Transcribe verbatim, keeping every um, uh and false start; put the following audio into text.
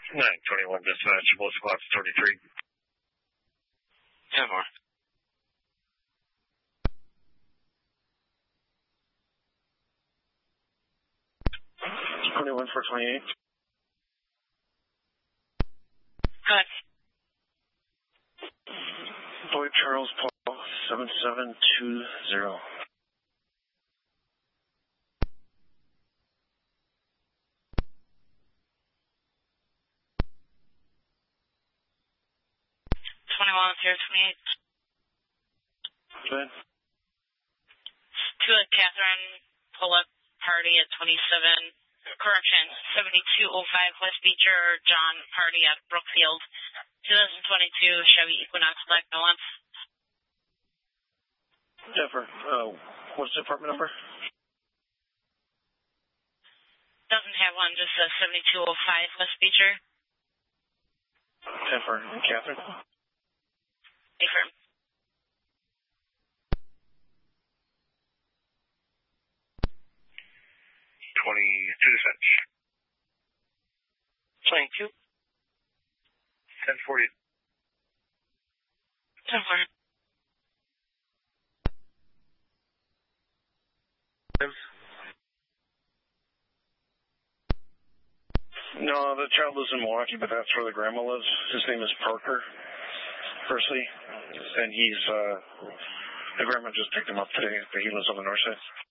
nine twenty-one dispatch, both spots thirty-three. ten four. twenty-one for twenty-eight. Good. Boyd Charles Paul, seven seven two zero. twenty-one, zero twenty-eight. Good. To a Catherine, pull up party at twenty-seven, correction, seventy-two oh five West Beecher, John, party at Brookfield, twenty twenty-two Chevy Equinox Black No One. Denver, uh, what's the apartment number? Doesn't have one, just a seventy-two oh five West Beecher. Denver, Catherine. Affirm. twenty-two dispatch. twenty-two. ten forty. ten forty. No, the child lives in Milwaukee, but that's where the grandma lives. His name is Parker Percy, and he's, uh, the grandma just picked him up today, but he lives on the north side.